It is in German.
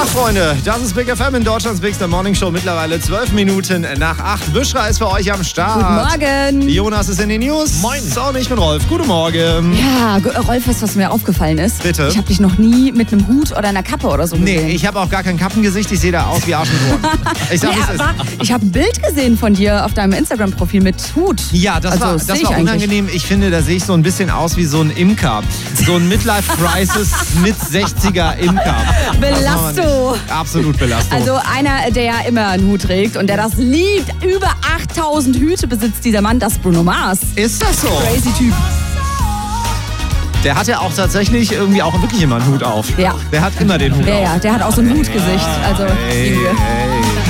Tag, Freunde. Das ist Big FM in Deutschlands Bigster Morning Show. Mittlerweile 12 Minuten nach 8. Büschra ist für euch am Start. Guten Morgen. Jonas ist in den News. Moin. Und ich bin Rolf. Guten Morgen. Ja, Rolf, weißt du, was mir aufgefallen ist? Bitte? Ich habe dich noch nie mit einem Hut oder einer Kappe oder so gesehen. Nee, ich habe auch gar kein Kappengesicht. Ich sehe da aus wie Arsch und Ohren. Ich sag, Nee, wie es ist. aber ich habe ein Bild gesehen von dir auf deinem Instagram-Profil mit Hut. Ja, das war unangenehm. Ich finde, da sehe ich so ein bisschen aus wie so ein Imker. So ein Midlife-Crisis mit 60er Imker. Belasto. Absolut Belastung. Also einer, der ja immer einen Hut trägt und der das liebt. Über 8000 Hüte besitzt dieser Mann, das ist Bruno Mars. Ist das so? Crazy Typ. Der hat ja auch tatsächlich irgendwie auch wirklich immer einen Hut auf. Ja. Der hat immer den Hut auf. Ja, der hat auch so ein Hutgesicht. Also, Hey, hey.